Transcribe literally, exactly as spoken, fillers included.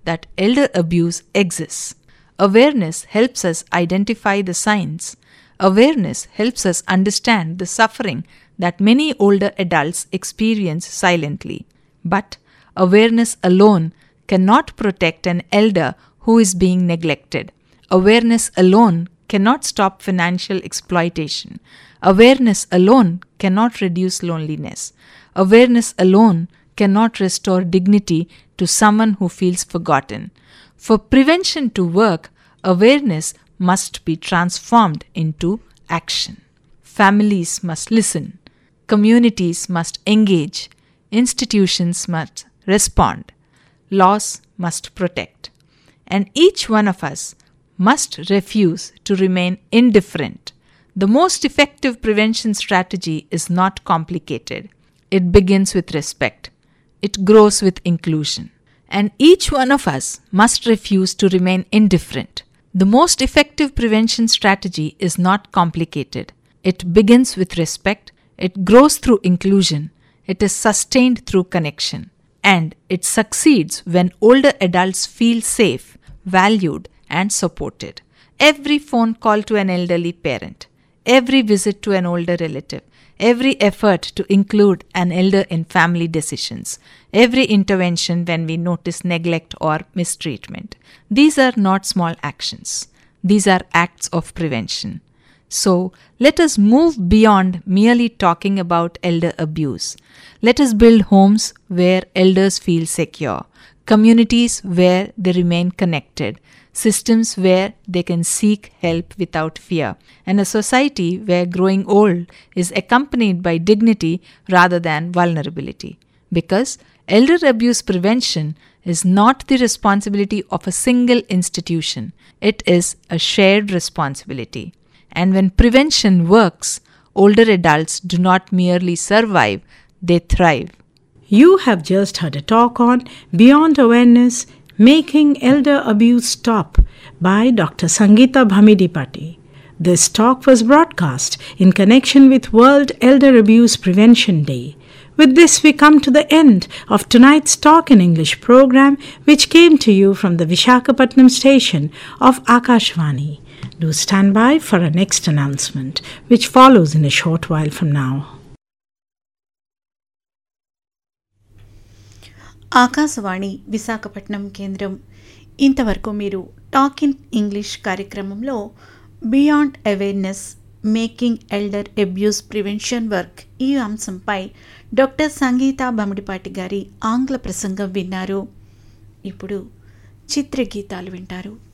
that elder abuse exists. Awareness helps us identify the signs. Awareness helps us understand the suffering that many older adults experience silently. But awareness alone cannot protect an elder who is being neglected. Awareness alone cannot stop financial exploitation. Awareness alone cannot reduce loneliness. Awareness alone cannot restore dignity to someone who feels forgotten. For prevention to work, awareness must be transformed into action. Families must listen. Communities must engage. Institutions must respond. Laws must protect. And each one of us must refuse to remain indifferent. The most effective prevention strategy is not complicated. It begins with respect. It grows with inclusion. And each one of us must refuse to remain indifferent. The most effective prevention strategy is not complicated. It begins with respect. It grows through inclusion. It is sustained through connection. And it succeeds when older adults feel safe, valued, and supported. Every phone call to an elderly parent, every visit to an older relative, every effort to include an elder in family decisions, every intervention when we notice neglect or mistreatment. These are not small actions. These are acts of prevention. So, let us move beyond merely talking about elder abuse. Let us build homes where elders feel secure, communities where they remain connected, systems where they can seek help without fear, and a society where growing old is accompanied by dignity rather than vulnerability. Because elder abuse prevention is not the responsibility of a single institution, it is a shared responsibility. And when prevention works, older adults do not merely survive, they thrive. You have just heard a talk on Beyond Awareness, Making Elder Abuse Stop by Doctor Sangeeta Bhamidipati. This talk was broadcast in connection with World Elder Abuse Prevention Day. With this, we come to the end of tonight's Talk in English program, which came to you from the Visakhapatnam station of Akashvani. Do stand by for our next announcement, which follows in a short while from now. Akashvani Visakhapatnam కేంద్రం. ఇంతవరకు మీరు talk in English కార్యక్రమంలో beyond awareness making elder abuse prevention work ఈ అంశంపై doctor సంగీత బమిడిపాటి గారి ఆంగ్ల ప్రసంగం విన్నారు. ఇప్పుడు చిత్రగీతాలు వింటారు.